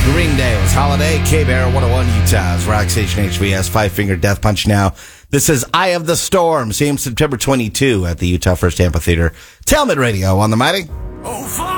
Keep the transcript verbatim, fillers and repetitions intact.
Green Day was Holiday, K-Bear, one oh one Utah's Rock Station H V S, Five Finger Death Punch now. This is Eye of the Storm, same September twenty-second at the Utah First Amphitheater. Talmud Radio on the Mighty. Oh, fuck!